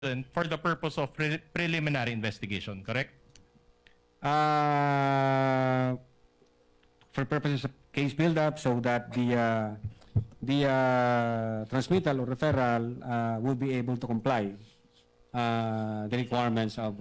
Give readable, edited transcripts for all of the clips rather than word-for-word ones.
for the purpose of preliminary investigation, correct? For purposes of case build-up, so that the transmittal or referral will be able to comply the requirements of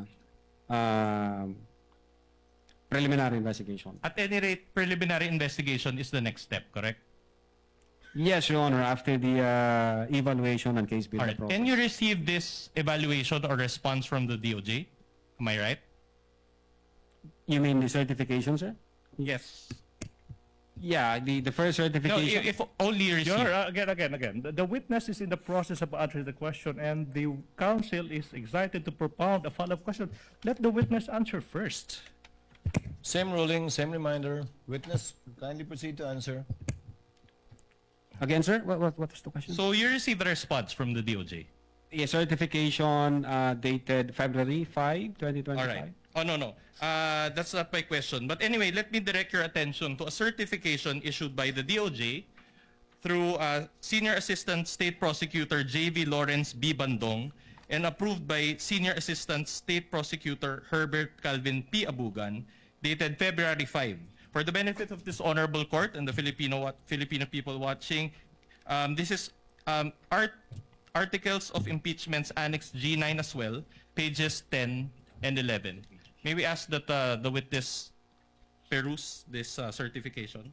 preliminary investigation. At any rate, preliminary investigation is the next step, correct? Yes, Your Honor, after the evaluation and case All build-up right. process. Can you receive this evaluation or response from the DOJ? Am I right? You mean the certification, sir? Yes. Yeah, the first No, certification. if only Your received. Honor, again. The witness is in the process of answering the question, and the counsel is excited to propound a follow-up question. Let the witness answer first. Same ruling, same reminder. Witness, kindly proceed to answer. Again, sir, what was the question? So you received a response from the DOJ. A certification dated February 5, 2025. All right. Oh, no. That's not my question. But anyway, let me direct your attention to a certification issued by the DOJ through Senior Assistant State Prosecutor J.V. Lawrence B. Bandong and approved by Senior Assistant State Prosecutor Herbert Calvin P. Abugan, dated February 5. For the benefit of this honorable court and the Filipino people watching, this is Articles of Impeachments Annex G9 as well, pages 10 and 11. May we ask that the witness peruse this certification?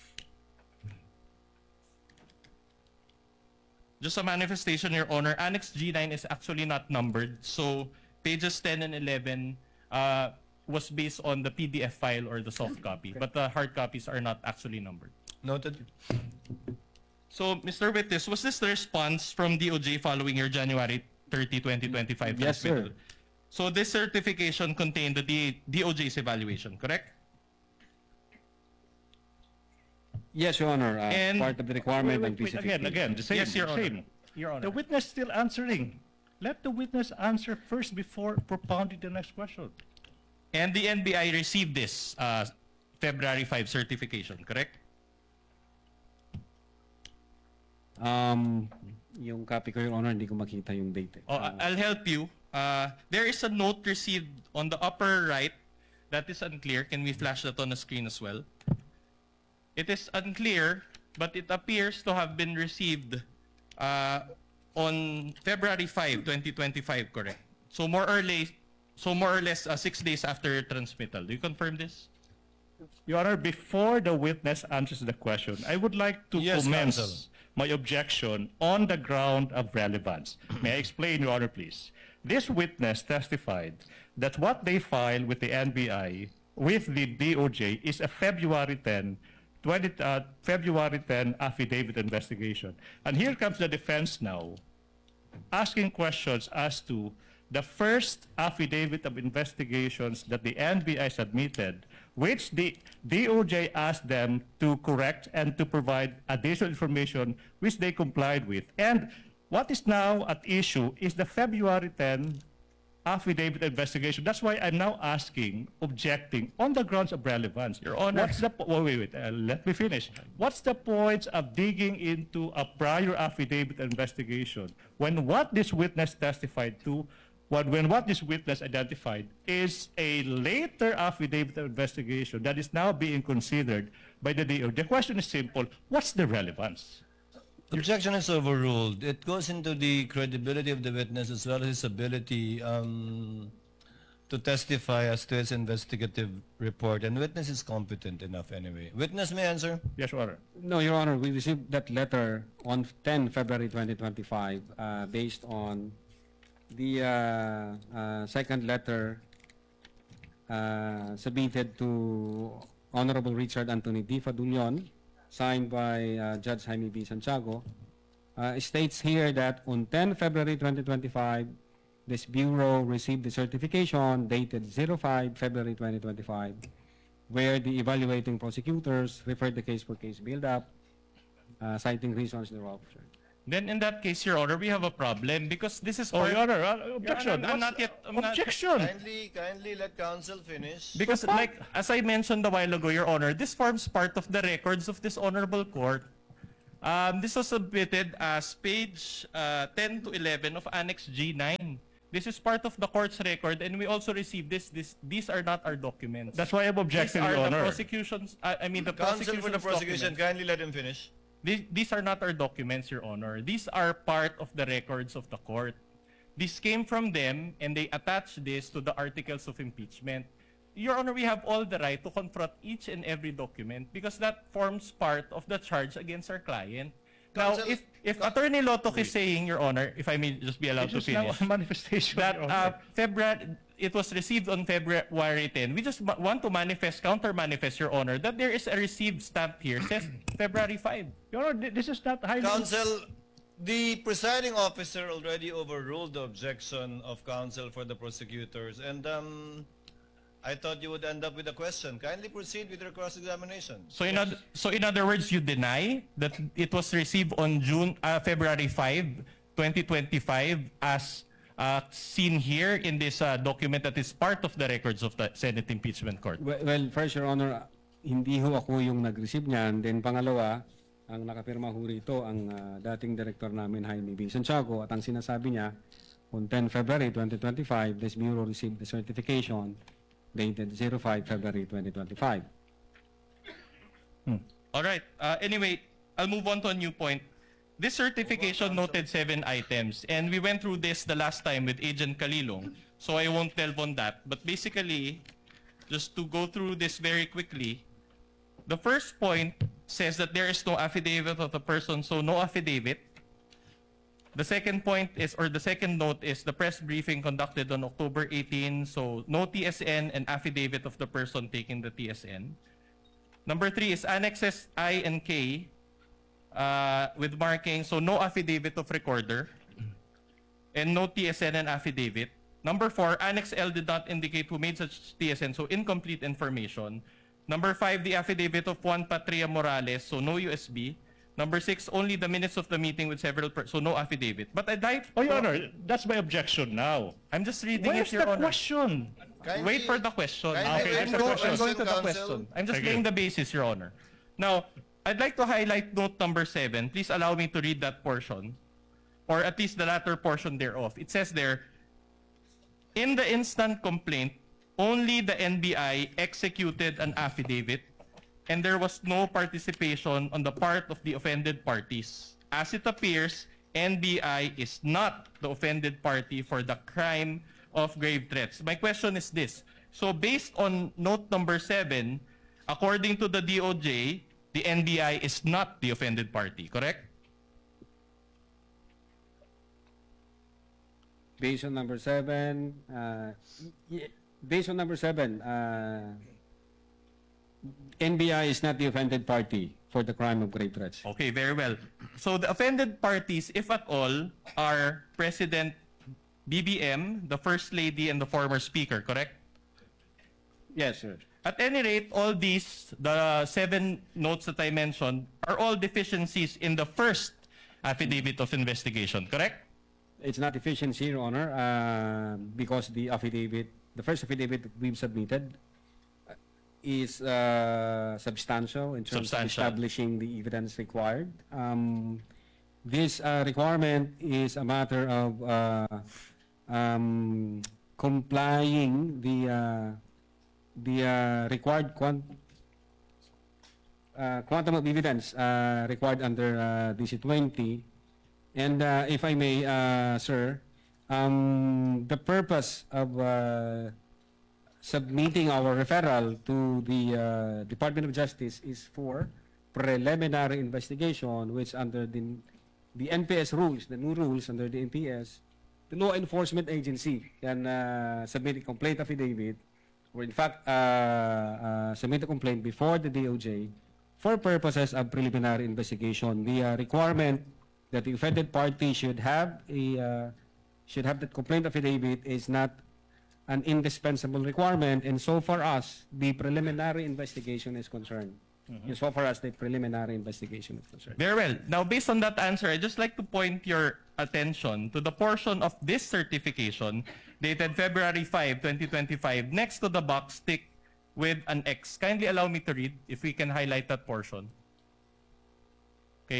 Just a manifestation, Your Honor, Annex G9 is actually not numbered, so pages 10 and 11 was based on the PDF file or the soft copy, but the hard copies are not actually numbered. Noted. So, Mr. Witness, was this the response from DOJ following your January 30, 2025 Yes, sir. transmittal? So this certification contained the DOJ's evaluation, correct? Yes, Your Honor, And- part of the requirement and Wait, PCP. again, the same. Yes, Your Honor. same. Your Honor. The witness still answering. Let the witness answer first before propounding the next question. And the NBI received this February 5 certification, correct? Yung copy ko, Your Honor, hindi ko makita yung date. Oh, I'll help you. There is a note received on the upper right that is unclear. Can we flash that on the screen as well? It is unclear, but it appears to have been received on February 5, 2025, correct? So more or less 6 days after transmittal. Do you confirm this? Your Honor, before the witness answers the question, I would like to Yes, commence counsel. my objection on the ground of relevance. May I explain, Your Honor, please? This witness testified that what they filed with the NBI, with the DOJ, is a February 10 affidavit investigation. And here comes the defense now, asking questions as to the first affidavit of investigations that the NBI submitted, which the DOJ asked them to correct and to provide additional information, which they complied with. And what is now at issue is the February 10 affidavit investigation. That's why I'm now asking, objecting, on the grounds of relevance. Your Honor. What's the wait, let me finish. What's the point of digging into a prior affidavit investigation when what this witness testified to, when what this witness identified is a later affidavit investigation that is now being considered by the DO? The question is simple: what's the relevance? Objection is overruled. It goes into the credibility of the witness as well as his ability to testify as to his investigative report. And witness is competent enough anyway. Witness may answer. Yes, Your Honor. No, Your Honor, we received that letter on 10 February 2025 based on the second letter submitted to Honorable Richard Anthony D. Fadulyon, signed by Judge Jaime B. Santiago. It states here that on 10 February 2025, this Bureau received the certification dated 05 February 2025, where the evaluating prosecutors referred the case for case build-up, citing reasons thereof. Then in that case, Your Honor, we have a problem because this is Oh, part... Your Honor, objection. I'm not yet... I'm not- Objection. Kindly let counsel finish. Because, like, as I mentioned a while ago, Your Honor, this forms part of the records of this honorable court. This was submitted as page 10 to 11 of Annex G9. This is part of the court's record, and we also received this. These are not our documents. That's why I'm These objecting, are Your the Honor. prosecution's. I mean, the Counsel for the prosecution's prosecution, documents. kindly let him finish. These are not our documents, Your Honor. These are part of the records of the court. This came from them, and they attached this to the articles of impeachment. Your Honor, we have all the right to confront each and every document because that forms part of the charge against our client. Now, Counsel- if Attorney Lotok is saying, Your Honor, if I may just be allowed It's to just now finish, a manifestation, that Your Honor. it was received on February 10. We just want to counter-manifest, Your Honor, that there is a received stamp here, says February 5. Your Honor, this is not highly... Counsel, the presiding officer already overruled the objection of counsel for the prosecutors, and I thought you would end up with a question. Kindly proceed with your cross-examination. So in other words, you deny that it was received on February 5, 2025, as seen here in this document that is part of the records of the Senate Impeachment Court. Well, first, Your Honor, hindi ho ako yung nag-receive niyan. Then pangalawa, ang nakapirma ho rito ang dating director namin, Jaime B. Santiago, at ang sinasabi niya, on 10 February 2025, this Bureau received the certification dated 05 February 2025. All right. Anyway, I'll move on to a new point. This certification noted 7 items, and we went through this the last time with Agent Kalilong, so I won't delve on that. But basically, just to go through this very quickly, the first point says that there is no affidavit of the person, so no affidavit. The second point is, or the second note is the press briefing conducted on October 18, so no TSN and affidavit of the person taking the TSN. Number 3 is annexes I and K with marking, so no affidavit of recorder and no TSN and affidavit. Number 4, Annex L did not indicate who made such TSN, so incomplete information. Number 5, the affidavit of Juan Patria Morales, so no USB. Number 6, only the minutes of the meeting with several so no affidavit. But I'd like... Oh, Your Honor, that's my objection now. I'm just reading Where's it, Your the Honor. question? Wait for the question. Kindly Okay, wait that's for the the I'm question. going to the counsel. question. I'm just Okay. laying the basis, Your Honor. Now, I'd like to highlight note number 7. Please allow me to read that portion, or at least the latter portion thereof. It says there, in the instant complaint, only the NBI executed an affidavit, and there was no participation on the part of the offended parties. As it appears, NBI is not the offended party for the crime of grave threats. My question is this. So based on note number 7, according to the DOJ, the NBI is not the offended party, correct? Based on number 7, based on number 7, NBI is not the offended party for the crime of grave threats. Okay, very well. So the offended parties, if at all, are President BBM, the First Lady, and the former Speaker, correct? Yes, sir. At any rate, all these, the 7 notes that I mentioned, are all deficiencies in the first affidavit of investigation, correct? It's not deficiency, Your Honor, because the affidavit, the first affidavit that we've submitted is substantial in terms of Substantial. establishing the evidence required. This requirement is a matter of complying the required quantum of evidence required under DC-20. And if I may, sir, the purpose of submitting our referral to the Department of Justice is for preliminary investigation, which under the NPS rules, the new rules under the NPS, the law enforcement agency can submit a complaint affidavit, or in fact submit a complaint before the DOJ for purposes of preliminary investigation. The requirement that the offended party should have that complaint affidavit is not an indispensable requirement, and so far as the preliminary investigation is concerned. So far as the preliminary investigation is concerned. Very well. Now, based on that answer, I'd just like to point your attention to the portion of this certification dated February 5, 2025, next to the box ticked with an X. Kindly allow me to read, if we can highlight that portion. Okay?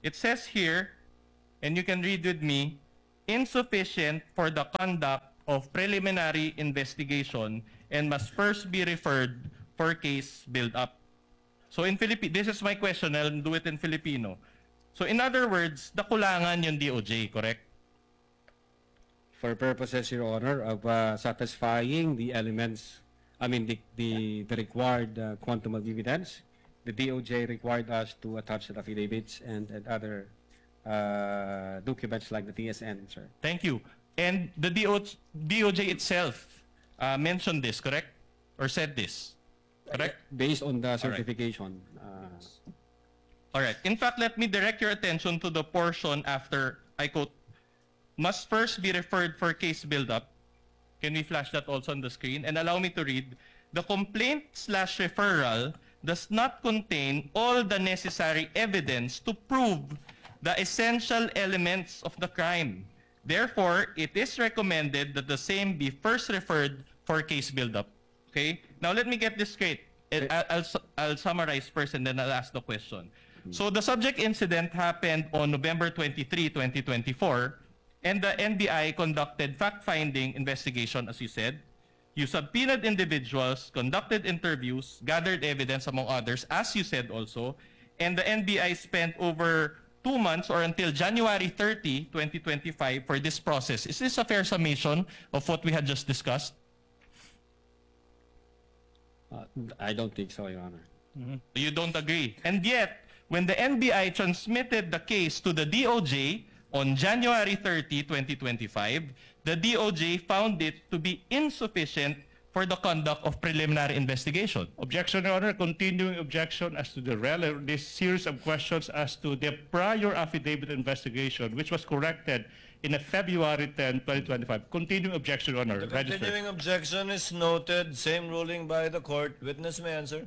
It says here, and you can read with me, insufficient for the conduct of preliminary investigation and must first be referred for case build-up. So in Filipino, this is my question, I'll do it in Filipino. So in other words, nakulangan yung DOJ, correct? For purposes, Your Honor, of satisfying the elements, I mean, the required quantum of evidence, the DOJ required us to attach the affidavits and other documents like the TSN, sir. Thank you. And the DOJ itself mentioned this, correct? Or said this, correct? Based on the certification. All right. In fact, let me direct your attention to the portion after, I quote, must first be referred for case build-up. Can we flash that also on the screen? And allow me to read. The complaint/referral does not contain all the necessary evidence to prove the essential elements of the crime. Therefore, it is recommended that the same be first referred for case build-up. Okay? Now, let me get this straight. I'll summarize first and then I'll ask the question. So, the subject incident happened on November 23, 2024, and the NBI conducted fact-finding investigation, as you said. You subpoenaed individuals, conducted interviews, gathered evidence, among others, as you said also, and the NBI spent over 2 months or until January 30, 2025 for this process. Is this a fair summation of what we had just discussed? I don't think so, Your Honor. You don't agree. And yet, when the NBI transmitted the case to the DOJ on January 30, 2025, the DOJ found it to be insufficient for the conduct of preliminary investigation. Objection, Your Honor. Continuing objection as to this series of questions as to the prior affidavit investigation, which was corrected in a February 10, 2025. Continuing objection, Your Honor. The Register. continuing objection is noted. Same ruling by the court. Witness may answer.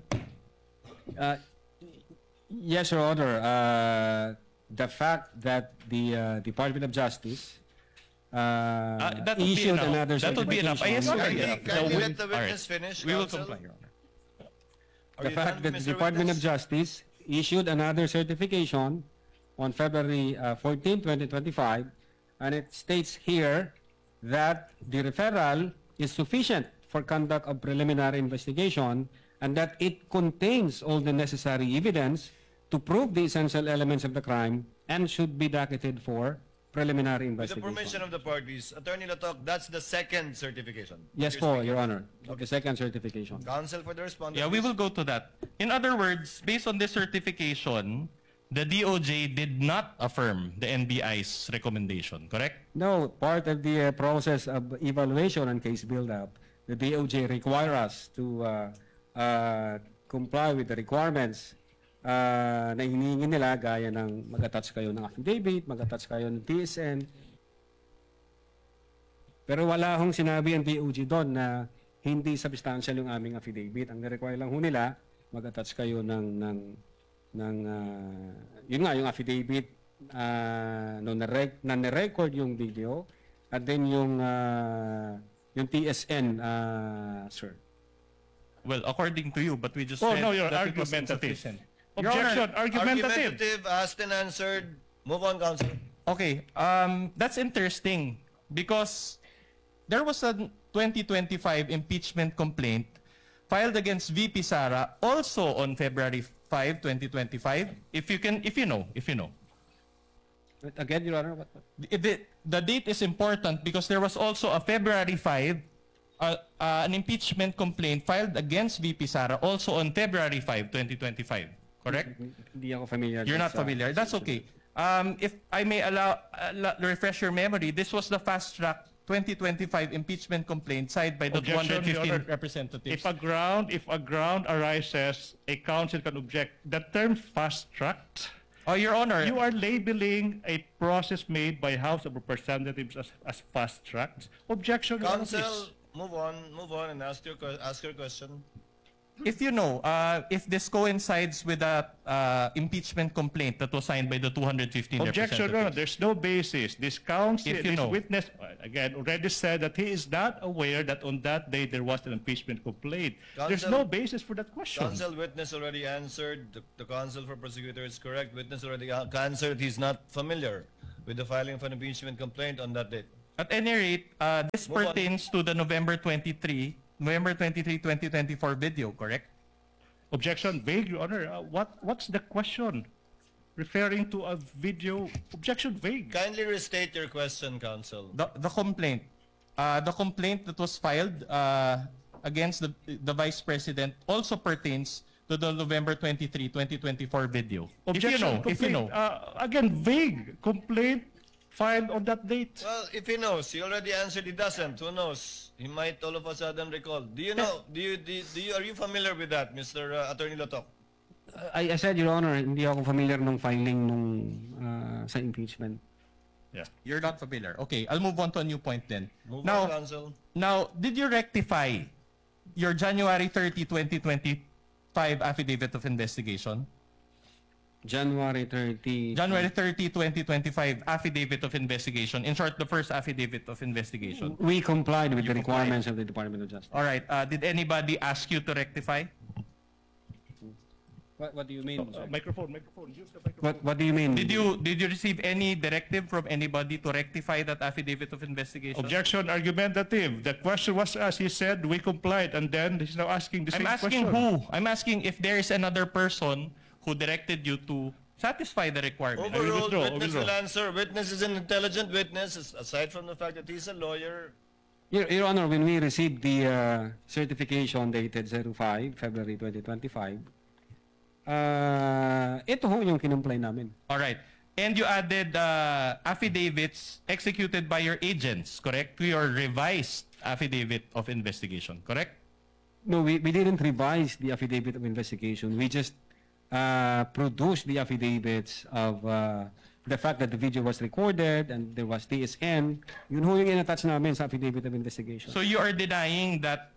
Yes, Your Honor. The fact that the Department of Justice That would be issued enough. another That would be enough. Yes, certification. Kindly let the witness finish, We will counsel. comply, Your Honor. Are The you fact done, that the Mr. Department of Witness? Justice issued another certification on February 14, 2025, and it states here that the referral is sufficient for conduct of preliminary investigation and that it contains all the necessary evidence to prove the essential elements of the crime and should be docketed for preliminary With the investigation. permission of the parties, Attorney Latok, that's the second certification. Yes You're po, speaking. Your Honor. The second certification. Counsel for the respondent. Yeah, we please. will go to that. In other words, based on this certification, the DOJ did not affirm the NBI's recommendation, correct? No, part of the process of evaluation and case build-up, the DOJ require us to comply with the requirements na hinihingi nila gaya ng mag-attach kayo ng affidavit, mag-attach kayo ng TSN. Pero wala hong sinabi ang DOJ doon na hindi substantial yung aming affidavit. Ang require lang ho nila, mag-attach kayo ng yun nga, yung affidavit na record yung video at then yung TSN, sir. Well, according to you, but we just Oh, said no, you're that it was argumentative. insufficient. Objection, argumentative. Argumentative, asked and answered. Move on, counsel. Okay, that's interesting because there was a 2025 impeachment complaint filed against VP Sara also on February 5, 2025. If you know. But again, Your Honor, what? The date is important because there was also a February 5, an impeachment complaint filed against VP Sara also on February 5, 2025. Correct? Hindi ako familiar. You're dun not sa- familiar. That's okay. If I may refresh your memory, this was the fast-track 2025 impeachment complaint signed by the Objection, Your 215 Honor. representatives. If a ground arises, a counsel can object. The term fast-tracked, Oh, Your Honor. you are labeling a process made by House of Representatives as fast-tracked. Objection, Your Honor, Counsel, please. move on and ask your question. if you know, if this coincides with that impeachment complaint that was signed by the 215 Objection, Your Honor. representatives. There's no basis. This counsel, If you this know. witness, again, already said that he is not aware that on that day there was an impeachment complaint. There's Counsel- no basis for that question. Counsel witness already answered. The counsel for prosecutor is correct. Witness already answered. He's not familiar with the filing of an impeachment complaint on that date. At any rate, this Move on. pertains to the November 23, 2024 video, correct? Objection, vague, Your Honor. What's the question? Referring to a video. Objection, vague. Kindly restate your question, counsel. The complaint that was filed against the Vice President also pertains to the November 23, 2024 video. Objection, if you know. Again, vague. Complaint filed on that date. Well, if he knows, he already answered. He doesn't. Who knows? He might all of a sudden recall. Do you know? Are you familiar with that, Mr. Attorney Lotok? I said, Your Honor, hindi ako familiar nung filing nung sa impeachment. Yeah. You're not familiar. Okay, I'll move on to a new point then. Move now, on, counsel. Now, did you rectify your January 30, 2025 affidavit of investigation? January 30. January 30, 2025 affidavit of investigation. In short, the first affidavit of investigation. We complied with You the requirements of the Department of Justice. All right. Did anybody ask you to rectify? What do you mean, sir? Microphone. Use the microphone. What do you mean? Did you receive any directive from anybody to rectify that affidavit of investigation? Objection, argumentative. The question was asked. He said we complied, and then he's now asking the I'm same asking question. who? I'm asking if there is another person who directed you to satisfy the requirement. Overruled. withdraw, I Witness withdraw. will answer. Witness is an intelligent witness. Aside from the fact that he's a lawyer, Your Honor, when we received the certification dated 05, February 2025, ito ho yung kinumply namin. All right. And you added affidavits executed by your agents, correct? To your revised affidavit of investigation, correct? No, we didn't revise the affidavit of investigation. We just produced the affidavits of the fact that the video was recorded and there was TSN. Yun ho yung in-attach namin sa affidavit of investigation. So you are denying that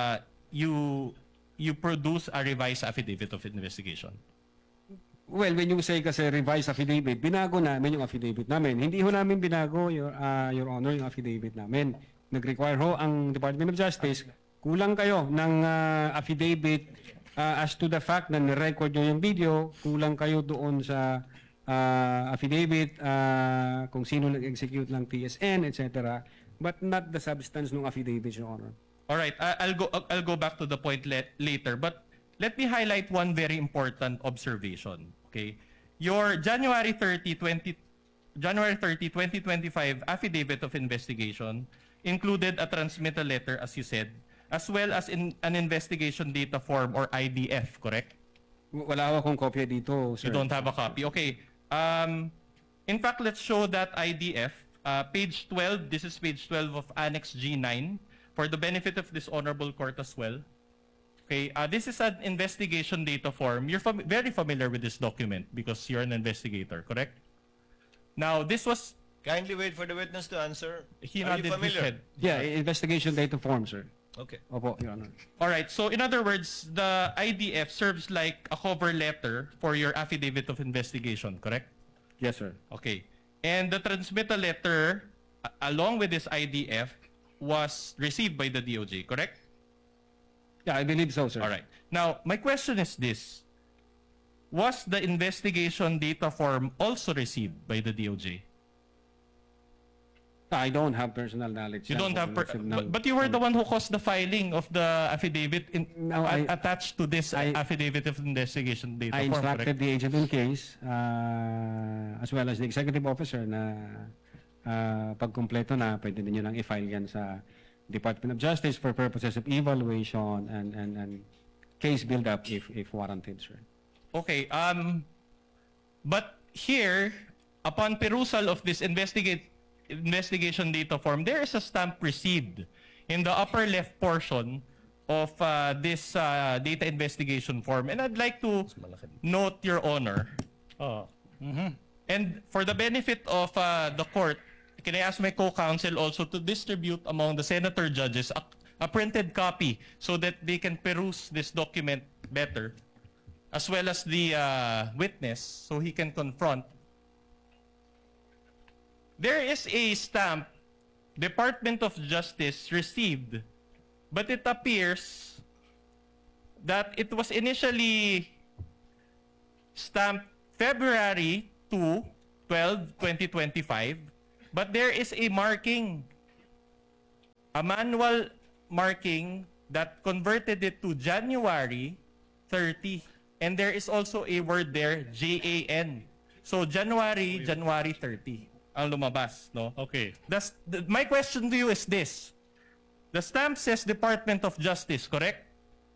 you produce a revised affidavit of investigation. Well, when you say kasi revised affidavit, binago namin yung affidavit namin. Hindi ho namin binago, Your Honor, yung affidavit namin. Nag-require ho ang Department of Justice, kulang kayo ng affidavit as to the fact na nirecord nyo yung video, kulang kayo doon sa affidavit kung sino nag-execute ng TSN, etc. But not the substance ng affidavit, Your Honor. All right, I'll go back to the point later, but let me highlight one very important observation. Okay, your January 30, 2025 affidavit of investigation included a transmittal letter, as you said, as well as an investigation data form or IDF, correct? Wala ho akong kopya dito, sir. You don't have a copy. Okay. In fact, let's show that IDF. Page 12, this is page 12 of Annex G9 for the benefit of this honorable court as well. Okay, this is an investigation data form. You're very familiar with this document because you're an investigator, correct? Now, this was... kindly wait for the witness to answer. He Are nodded you his familiar? head. Yeah, investigation data form, sir. Okay. Opo, Your Honor. All right. So in other words, the IDF serves like a cover letter for your affidavit of investigation, correct? Yes, sir. Okay. And the transmittal letter, along with this IDF, was received by the DOJ, correct? Yeah, I believe so, sir. All right. Now, my question is this. Was the investigation data form also received by the DOJ? I don't have personal knowledge. You don't have, No. but you were the one who caused the filing of the affidavit No, I- attached to this affidavit of investigation data I form, instructed correct? the agent in case, as well as the executive officer na pagkumpleto na, pwede ninyo nang i-file yan sa Department of Justice for purposes of evaluation and case build-up if warranted, sir. Okay. But here, upon perusal of this investigation data form, there is a stamp received in the upper left portion of this data investigation form. And I'd like to note, Your Honor, and for the benefit of the court, can I ask my co-counsel also to distribute among the senator judges a printed copy so that they can peruse this document better, as well as the witness, so he can confront. There is a stamp Department of Justice received, but it appears that it was initially stamped February 2, 2025, but there is a marking, a manual marking that converted it to January 30. And there is also a word there, JAN. So January 30 ang lumabas, no? Okay. My question to you is this. The stamp says Department of Justice, correct?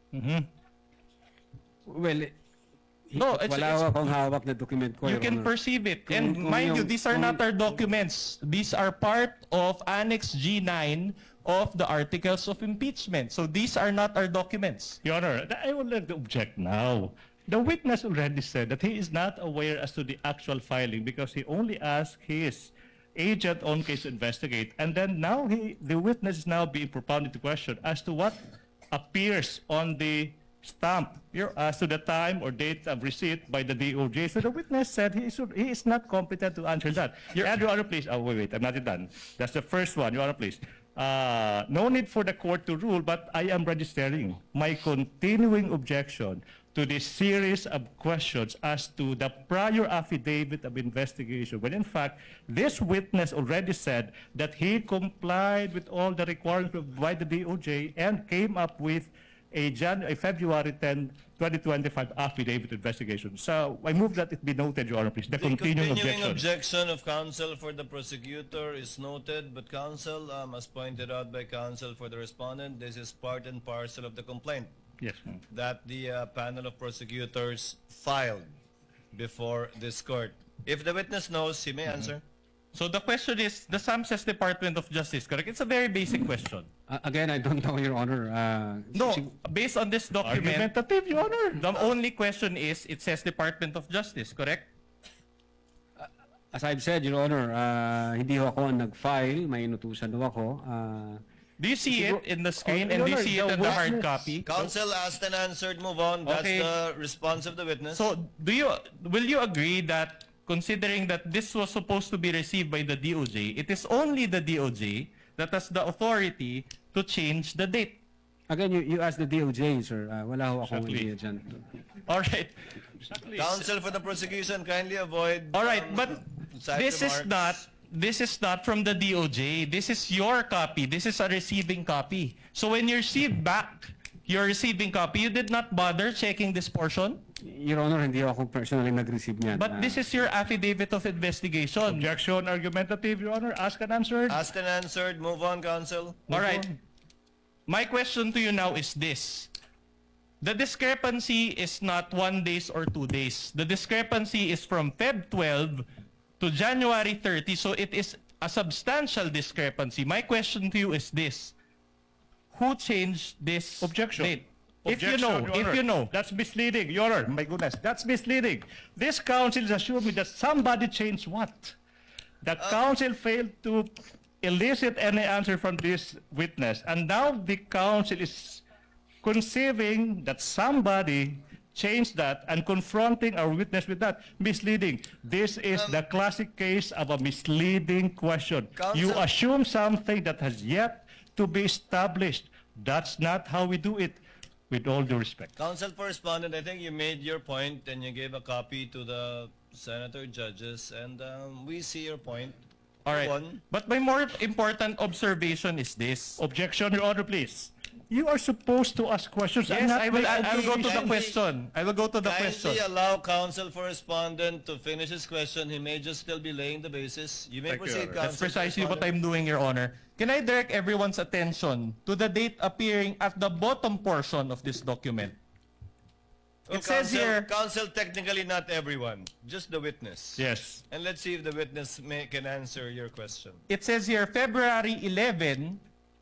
Well, No, wala akong hawak na document ko, You Your can Honor. perceive it. And Kung mind you, yung- these are not our documents. These are part of Annex G9 of the Articles of Impeachment. So these are not our documents. Your Honor, I would like to object now. The witness already said that he is not aware as to the actual filing because he only asked his agent on case to investigate. And then now the witness is now being propounded to question as to what appears on the stamp as to the time or date of receipt by the DOJ. So the witness said he is not competent to answer that. Your Honor, please. Oh, wait, I'm not done. That's the first one. Your Honor, please. No need for the court to rule, but I am registering my continuing objection to this series of questions as to the prior affidavit of investigation, when in fact, this witness already said that he complied with all the requirements by the DOJ and came up with a February 10, 2025 affidavit investigation. So I move that it be noted, Your Honor, please. The The continuing continuing objection. objection of counsel for the prosecutor is noted, but counsel, as pointed out by counsel for the respondent, this is part and parcel of the complaint Yes, ma'am. that the panel of prosecutors filed before this court. If the witness knows, he may answer. So the question is, the SAM says Department of Justice, correct? It's a very basic question. Again, I don't know, Your Honor. No, based on this document, Argumentative, Your Honor. the only question is, it says Department of Justice, correct? As I've said, Your Honor, hindi ho ako ang nag-file. May inutusan ho ako. Do you see it in the screen and do you Your see it Honor, in the hard witness- copy? Counsel asked and answered, move on. That's Okay. the response of the witness. So will you agree that considering that this was supposed to be received by the DOJ, it is only the DOJ that has the authority to change the date? Again, you asked the DOJ, sir. Wala ho akong Exactly. idea dyan. All right. Counsel for the prosecution, kindly avoid. All right, but side this is not from the DOJ. This is your copy. This is a receiving copy. So when you receive back your receiving copy, you did not bother checking this portion? Your Honor, hindi ho ako personally nag-receive niyan. But this is your affidavit of investigation. Objection argumentative, Your Honor. Asked and answered. Asked and answered, move on, counsel. All right. My question to you now is this. The discrepancy is not 1 day or 2 days. The discrepancy is from Feb 12 to January 30. So it is a substantial discrepancy. My question to you is this. Who changed this Objection. date? Objection, Your If Honor. you know. That's misleading, Your Honor. My goodness, that's misleading. This counsel is assuming that somebody changed what? The counsel failed to elicit any answer from this witness. And now the counsel is conceiving that somebody changed that and confronting our witness with that. Misleading. This is the classic case of a misleading question. You Counsel- assume something that has yet to be established. That's not how we do it, with all due respect. Counsel for respondent, I think you made your point and you gave a copy to the senator judges, and we see your point. All right. Go on. But my more important observation is this. Objection, Your Honor, please. You are supposed to ask questions. and Yes, not I will. make I will go to the observations. question. I will go to the question. Kindly allow counsel for respondent to finish his question. He may just still be laying the basis. You may Thank you, proceed, Your Honor. counsel. That's precisely for what respondent. I'm doing, Your Honor. Can I direct everyone's attention to the date appearing at the bottom portion of this document? Oh, It says counsel- here- Counsel, technically not everyone, just the witness. Yes. And let's see if the witness can answer your question. It says here February 11,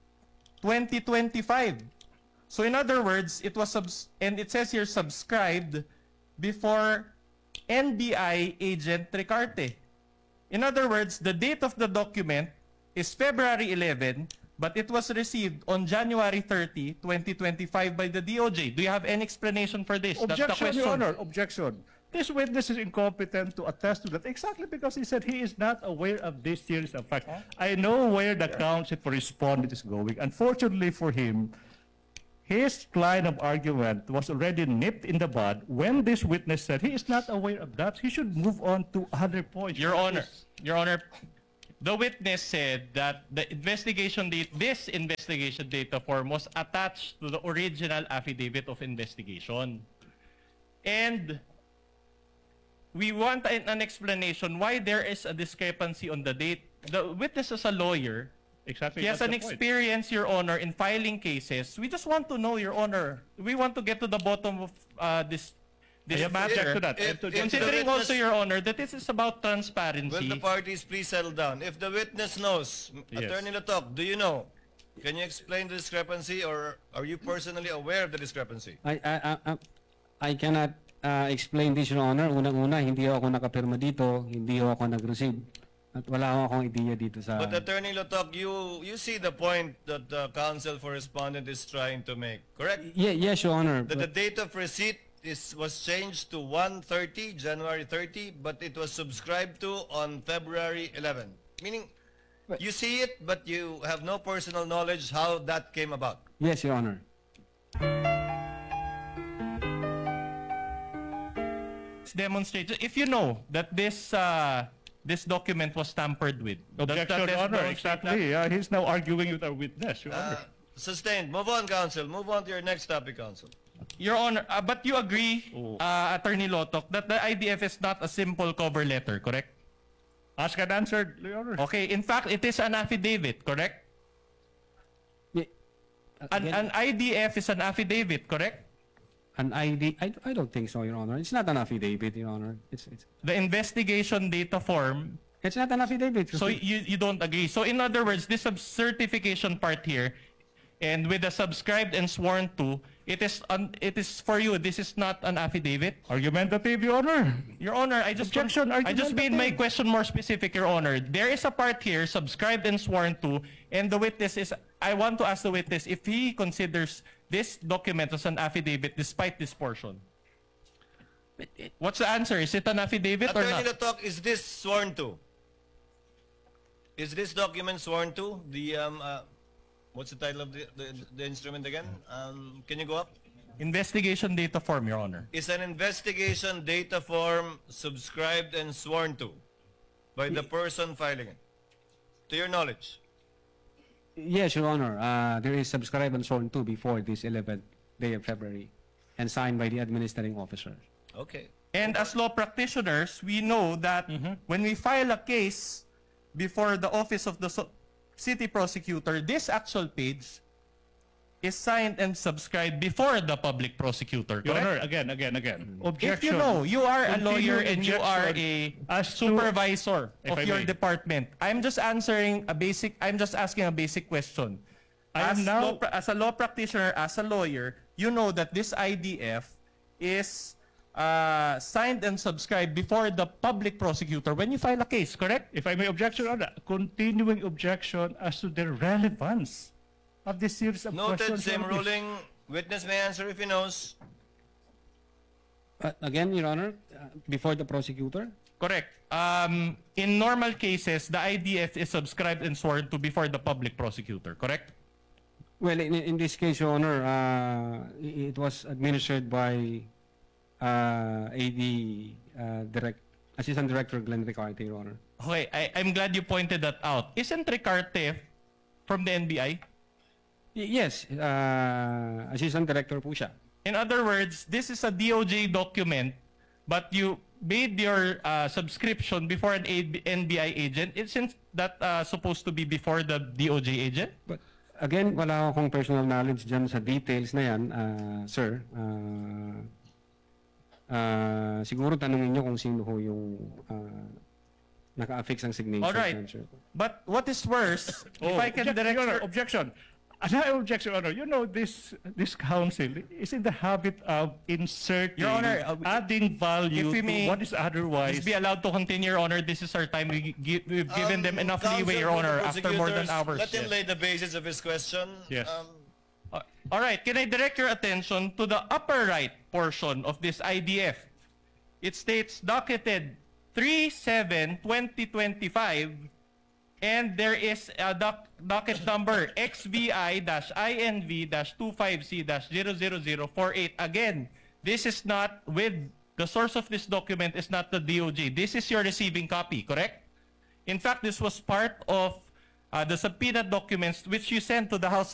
2025. So in other words, it was and it says here subscribed before NBI agent Ricarte. In other words, the date of the document is February 11, but it was received on January 30, 2025 by the DOJ. Do you have any explanation for this? That's the Objection, question. Your Honor, objection. This witness is incompetent to attest to that exactly because he said he is not aware of this series of facts. I know where the counsel for respondent is going. Unfortunately for him, his line of argument was already nipped in the bud when this witness said he is not aware of that. He should move on to other points. Your Honor, the witness said that the investigation this investigation data form was attached to the original affidavit of investigation. And we want an explanation why there is a discrepancy on the date. The witness is a lawyer. Exactly. He has that's an the point. experience, Your Honor, in filing cases. We just want to know, Your Honor. We want to get to the bottom of this I have to object matter. to that. I have to object to that. Considering the also, witness- Your Honor, that this is about Will transparency. the parties please settle down? If the witness knows, Yes. Attorney Latok, do you know? Can you explain the discrepancy, or are you personally aware of the discrepancy? I cannot explain this, Your Honor. Unang-una, hindi ako nakapirma dito, hindi ako nag-receive. At wala akong idea dito sa... But Attorney Latok, you see the point that the counsel for respondent is trying to make, correct? Yes, Your Honor. That the date of receipt was changed to 1/30, January 30, but it was subscribed to on February 11. Meaning, you see it, but you have no personal knowledge how that came about. Yes, Your Honor. Demonstrate. If you know that this document was tampered with. Objection, Your Honor. Exactly. He's now arguing with our witness, Your Honor. Sustained. Move on, counsel. Move on to your next topic, counsel. Your Honor, but you agree, Attorney Lotok, that the IDF is not a simple cover letter, correct? Asked and answered, Your Honor. Okay, in fact, it is an affidavit, correct? Ye- An IDF is an affidavit, correct? An ID? I don't think so, Your Honor. It's not an affidavit, Your Honor. The investigation data form. It's not an affidavit. So you don't agree. So in other words, this certification part here, and with the subscribed and sworn to, it is for you. This is not an affidavit. Argumentative, Your Honor. Your Honor, I just Objection, I just made my argumentative. question more specific, Your Honor. There is a part here, subscribed and sworn to, and the witness is. I want to ask the witness if he considers this document as an affidavit despite this portion. What's the answer? Is it an affidavit or Attorney not? Latok, is this sworn to? Is this document sworn to? The what's the title of the instrument again? Can you go up? Investigation data form, Your Honor. Is an investigation data form subscribed and sworn to by the person filing it? To your knowledge? Yes, Your Honor. There is subscribed and sworn to before this 11th day of February and signed by the administering officer. Okay. And as law practitioners, we know that when we file a case before the office of the city prosecutor, this actual page is signed and subscribed before the public prosecutor, Your Honor, correct? again. If Objection. you know, you are a lawyer Continued and you are a objection as to- supervisor If of I your may. department. I'm just asking a basic question. I am now- As a law practitioner, as a lawyer, you know that this IDF is signed and subscribed before the public prosecutor when you file a case, correct? If I may object, Your Honor, continuing objection as to the relevance of this series of Noted, questions. same Your Honor. ruling. Witness may answer if he knows. Again, Your Honor, before the prosecutor? Correct. In normal cases, the IDF is subscribed and sworn to before the public prosecutor, correct? Well, in this case, Your Honor, it was administered by AD Assistant Director Glenn Ricarte, Your Honor. Okay, I'm glad you pointed that out. Isn't Ricarte from the NBI? Yes, Assistant Director po siya. In other words, this is a DOJ document, but you made your subscription before an NBI agent. Isn't that supposed to be before the DOJ agent? But again, wala akong personal knowledge dyan sa details na yan, sir. Siguro tanungin nyo kung sino ho yung naka-affix ang signature. All right. dyan, sir. But what is worse, if I can Object- direct Your Honor, your... objection. And I object, Your Honor. You know, this council is in the habit of inserting, Your Honor, adding value if we to may what is otherwise. Please be allowed to continue, Your Honor. This is our time. We've given them enough Counsel leeway, Your for the Honor, after more than prosecutors, hours. Let him lay the basis of his question. Yes. All right, can I direct your attention to the upper right portion of this IDF? It states docketed 3/7/2025, and there is a docket number XVI-INV-25C-00048. Again, this is not with the source of this document is not the DOJ. This is your receiving copy, correct? In fact, this was part of the subpoena documents which you sent to the House